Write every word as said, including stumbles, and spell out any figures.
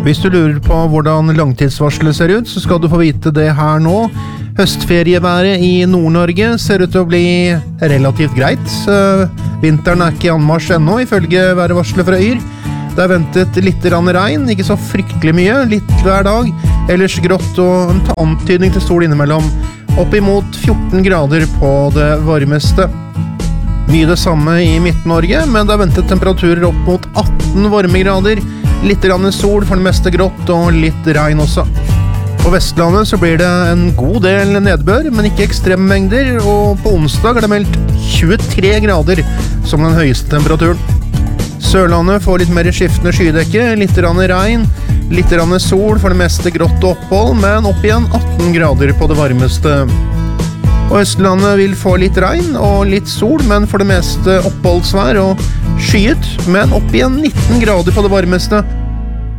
Hvis du lurer på hvordan langtidsvarselet ser ut, så skal du få vite det her nå. Høstferieværet i Nord-Norge ser ut til å bli relativt greit. Vinteren er ikke i anmarsj ennå, ifølge værvarselet fra Yr. Det er ventet litt rann regn, ikke så fryktelig mye, litt hver dag. Ellers grått og en antydning til sol innimellom. Opp imot fjorten grader på det varmeste. Mye det samme i Midt-Norge, men det er ventet temperaturer opp mot atten varmegrader. Litt rann sol, for det meste grått og litt regn også. På Vestlandet så blir det en god del nedbør, men ikke ekstreme mengder, og på onsdag er det meldt tjuetre grader som den høyeste temperaturen. Sørlandet får litt mer skiftende skydekke, litt rann regn, litt rann sol, for det meste grått og opphold, men opp igjen atten grader på det varmeste. Og Østlandet vil få litt regn og litt sol, men for det meste oppholdsvær og skyet, men opp igjen nitten grader på det varmeste.